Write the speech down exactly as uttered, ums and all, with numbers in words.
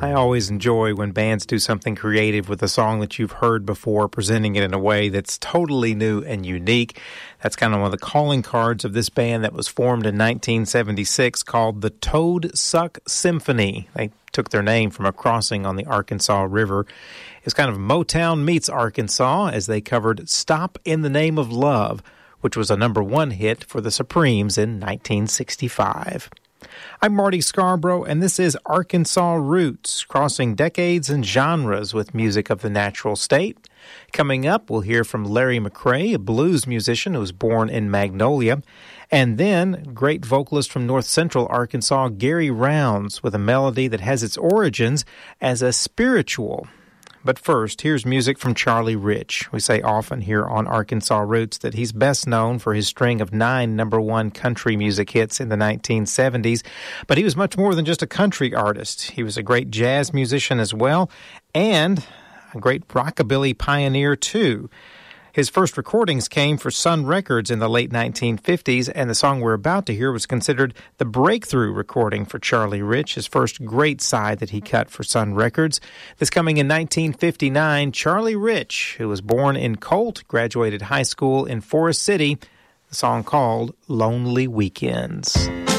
I always enjoy when bands do something creative with a song that you've heard before, presenting it in a way that's totally new and unique. That's kind of one of the calling cards of this band that was formed in nineteen seventy-six called the Toad Suck Symphony. They took their name from a crossing on the Arkansas River. It's kind of Motown meets Arkansas as they covered Stop in the Name of Love, which was a number one hit for the Supremes in nineteen sixty-five. I'm Marty Scarborough, and this is Arkansas Roots, crossing decades and genres with music of the natural state. Coming up, we'll hear from Larry McCray, a blues musician who was born in Magnolia, and then great vocalist from North Central Arkansas, Gary Rounds, with a melody that has its origins as a spiritual. But first, here's music from Charlie Rich. We say often here on Arkansas Roots that he's best known for his string of nine number one country music hits in the nineteen seventies. But he was much more than just a country artist. He was a great jazz musician as well, and a great rockabilly pioneer too. His first recordings came for Sun Records in the late nineteen fifties, and the song we're about to hear was considered the breakthrough recording for Charlie Rich, his first great side that he cut for Sun Records. This coming in nineteen fifty-nine, Charlie Rich, who was born in Colt, graduated high school in Forest City, the song called Lonely Weekends.